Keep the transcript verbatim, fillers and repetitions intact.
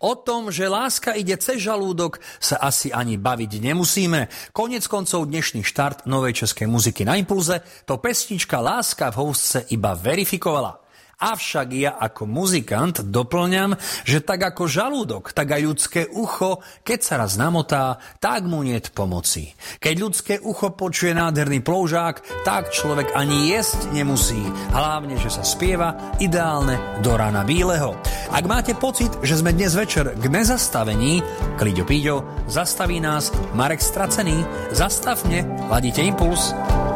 O tom, že láska ide cez žalúdok, sa asi ani baviť nemusíme. Koniec koncov dnešný štart novej českej muziky na Impulze to pesnička Láska v housce iba verifikovala. Avšak ja ako muzikant doplňam, že tak ako žalúdok, tak aj ľudské ucho, keď sa raz namotá, tak mu niet pomoci. Keď ľudské ucho počuje nádherný ploužák, tak človek ani jesť nemusí. Hlavne, že sa spieva ideálne do rána bíleho. Ak máte pocit, že sme dnes večer k nezastavení, Kliďo Píďo, zastaví nás Marek Stracený. Zastavne, ladíte Impuls.